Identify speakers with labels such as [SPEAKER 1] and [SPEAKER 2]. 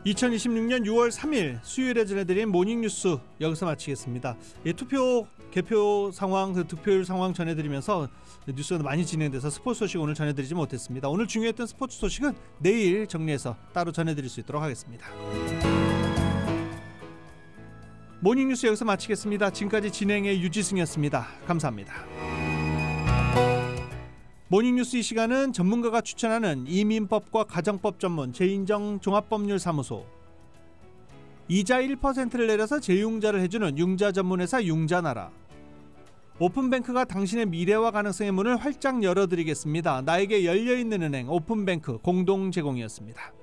[SPEAKER 1] 2026년 6월 3일 수요일에 전해드린 모닝뉴스 여기서 마치겠습니다. 투표 개표 상황, 득표율 상황 전해드리면서 뉴스가 많이 진행돼서 스포츠 소식 오늘 전해드리지 못했습니다. 오늘 중요했던 스포츠 소식은 내일 정리해서 따로 전해드릴 수 있도록 하겠습니다. 모닝뉴스 여기서 마치겠습니다. 지금까지 진행의 유지승이었습니다. 감사합니다. 모닝뉴스 이 시간은 전문가가 추천하는 이민법과 가정법 전문 재인정 종합법률사무소, 이자 1%를 내려서 재융자를 해주는 융자 전문회사 융자나라, 오픈뱅크가 당신의 미래와 가능성의 문을 활짝 열어드리겠습니다. 나에게 열려있는 은행 오픈뱅크 공동 제공이었습니다.